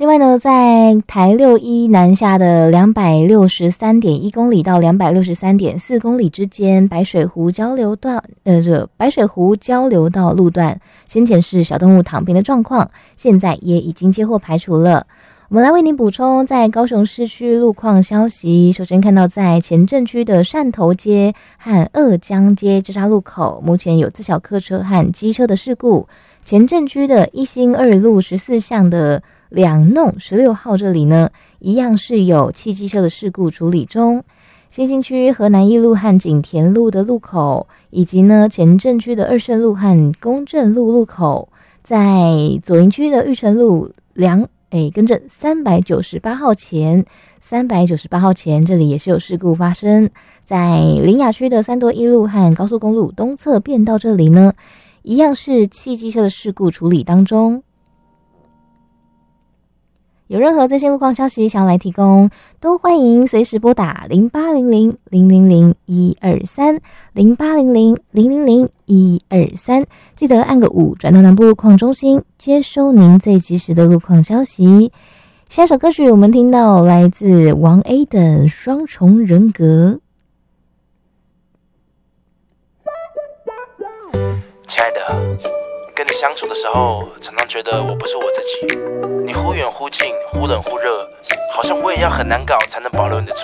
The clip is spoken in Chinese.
另外呢，在台6-1南下的263.1公里到263.4公里之间，白水湖交流道路段先前是小动物躺平的状况，现在也已经接获排除了。我们来为您补充在高雄市区路况消息。首先看到在前镇区的汕头街和二江街交叉路口，目前有自小客车和机车的事故。前镇区的一心二路14巷的2弄16号这里呢，一样是有汽机车的事故处理中。新兴区河南一路和景田路的路口，以及呢前镇区的二圣路和公正路路口，在左营区的玉成路更正398号前这里也是有事故发生。在苓雅区的三多一路和高速公路东侧变道这里呢，一样是汽机车的事故处理当中。有任何最新路况消息想要来提供，都欢迎随时拨打0800-000-123 0800-000-123，记得按个5转到南部路况中心，接收您最及时的路况消息。下首歌曲我们听到来自王 A 的双重人格。 亲爱的，跟你相处的时候，常常觉得我不是我自己，你忽远忽近，忽冷忽热，好像我也要很难搞才能保留你的注